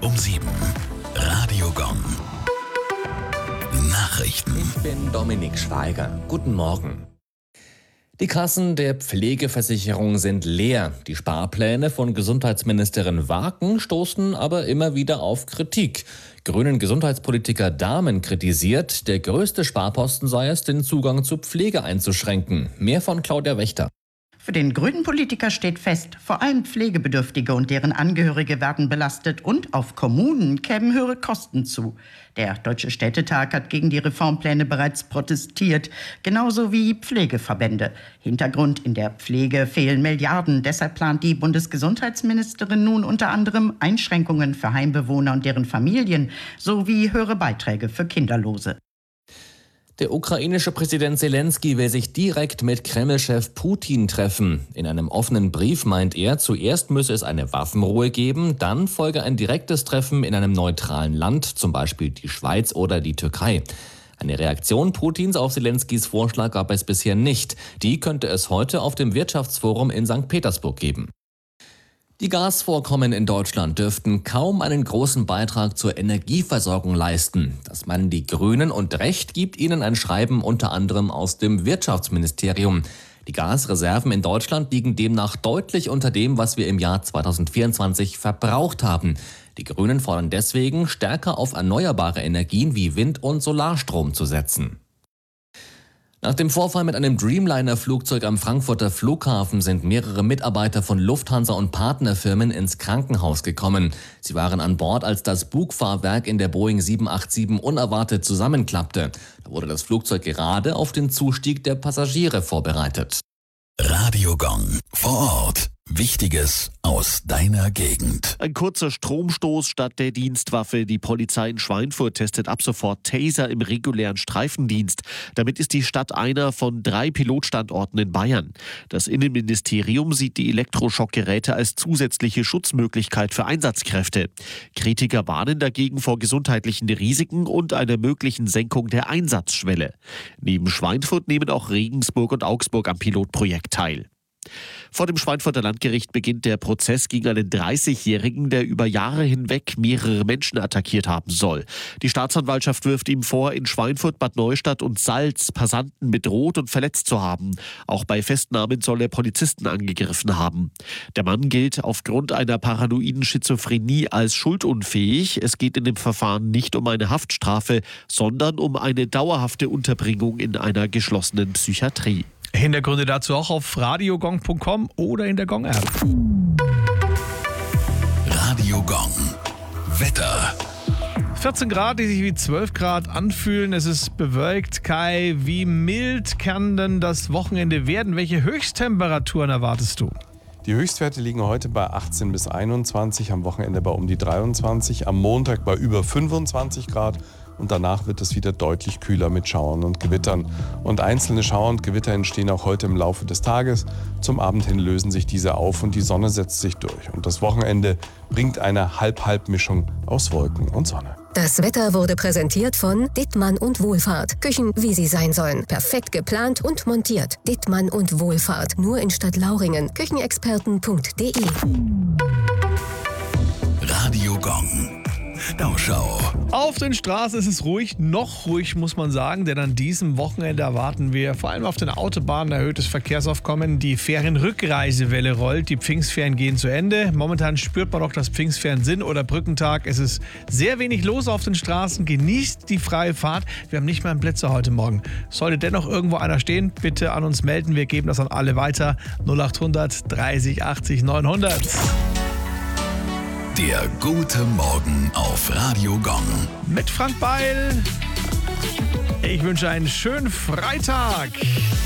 um 7. Radio Gong. Nachrichten. Ich bin Dominik Schweiger. Guten Morgen. Die Kassen der Pflegeversicherung sind leer. Die Sparpläne von Gesundheitsministerin Waken stoßen aber immer wieder auf Kritik. Grünen Gesundheitspolitiker Dahmen kritisiert, der größte Sparposten sei es, den Zugang zu Pflege einzuschränken. Mehr von Claudia Wächter. Für den grünen Politiker steht fest, vor allem Pflegebedürftige und deren Angehörige werden belastet und auf Kommunen kämen höhere Kosten zu. Der Deutsche Städtetag hat gegen die Reformpläne bereits protestiert, genauso wie Pflegeverbände. Hintergrund: in der Pflege fehlen Milliarden. Deshalb plant die Bundesgesundheitsministerin nun unter anderem Einschränkungen für Heimbewohner und deren Familien sowie höhere Beiträge für Kinderlose. Der ukrainische Präsident Zelensky will sich direkt mit Kreml-Chef Putin treffen. In einem offenen Brief meint er, zuerst müsse es eine Waffenruhe geben, dann folge ein direktes Treffen in einem neutralen Land, zum Beispiel die Schweiz oder die Türkei. Eine Reaktion Putins auf Zelenskys Vorschlag gab es bisher nicht. Die könnte es heute auf dem Wirtschaftsforum in St. Petersburg geben. Die Gasvorkommen in Deutschland dürften kaum einen großen Beitrag zur Energieversorgung leisten. Das meinen die Grünen, und Recht gibt ihnen ein Schreiben unter anderem aus dem Wirtschaftsministerium. Die Gasreserven in Deutschland liegen demnach deutlich unter dem, was wir im Jahr 2024 verbraucht haben. Die Grünen fordern deswegen, stärker auf erneuerbare Energien wie Wind- und Solarstrom zu setzen. Nach dem Vorfall mit einem Dreamliner-Flugzeug am Frankfurter Flughafen sind mehrere Mitarbeiter von Lufthansa und Partnerfirmen ins Krankenhaus gekommen. Sie waren an Bord, als das Bugfahrwerk in der Boeing 787 unerwartet zusammenklappte. Da wurde das Flugzeug gerade auf den Zustieg der Passagiere vorbereitet. Radio Gong. Vor Ort. Wichtiges aus deiner Gegend. Ein kurzer Stromstoß statt der Dienstwaffe. Die Polizei in Schweinfurt testet ab sofort Taser im regulären Streifendienst. Damit ist die Stadt einer von 3 Pilotstandorten in Bayern. Das Innenministerium sieht die Elektroschockgeräte als zusätzliche Schutzmöglichkeit für Einsatzkräfte. Kritiker warnen dagegen vor gesundheitlichen Risiken und einer möglichen Senkung der Einsatzschwelle. Neben Schweinfurt nehmen auch Regensburg und Augsburg am Pilotprojekt teil. Vor dem Schweinfurter Landgericht beginnt der Prozess gegen einen 30-Jährigen, der über Jahre hinweg mehrere Menschen attackiert haben soll. Die Staatsanwaltschaft wirft ihm vor, in Schweinfurt, Bad Neustadt und Salz Passanten bedroht und verletzt zu haben. Auch bei Festnahmen soll er Polizisten angegriffen haben. Der Mann gilt aufgrund einer paranoiden Schizophrenie als schuldunfähig. Es geht in dem Verfahren nicht um eine Haftstrafe, sondern um eine dauerhafte Unterbringung in einer geschlossenen Psychiatrie. Hintergründe dazu auch auf radiogong.com oder in der Gong-App. Radio Gong. Wetter. 14 Grad, die sich wie 12 Grad anfühlen. Es ist bewölkt. Kai, wie mild kann denn das Wochenende werden? Welche Höchsttemperaturen erwartest du? Die Höchstwerte liegen heute bei 18 bis 21, am Wochenende bei um die 23, am Montag bei über 25 Grad und danach wird es wieder deutlich kühler mit Schauern und Gewittern. Und einzelne Schauer und Gewitter entstehen auch heute im Laufe des Tages. Zum Abend hin lösen sich diese auf und die Sonne setzt sich durch. Und das Wochenende bringt eine Halb-Halb-Mischung aus Wolken und Sonne. Das Wetter wurde präsentiert von Dittmann und Wohlfahrt. Küchen, wie sie sein sollen. Perfekt geplant und montiert. Dittmann und Wohlfahrt. Nur in Stadtlauringen. Küchenexperten.de. Radio Gong. Stauschau. Auf den Straßen ist es ruhig, noch ruhig muss man sagen, denn an diesem Wochenende erwarten wir vor allem auf den Autobahnen erhöhtes Verkehrsaufkommen. Die Ferienrückreisewelle rollt, die Pfingstferien gehen zu Ende. Momentan spürt man auch, dass Pfingstferien sind oder Brückentag. Es ist sehr wenig los auf den Straßen, genießt die freie Fahrt. Wir haben nicht mehr Plätze heute Morgen. Sollte dennoch irgendwo einer stehen, bitte an uns melden, wir geben das an alle weiter. 0800 30 80 900. Der gute Morgen auf Radio Gong. Mit Frank Beil. Ich wünsche einen schönen Freitag.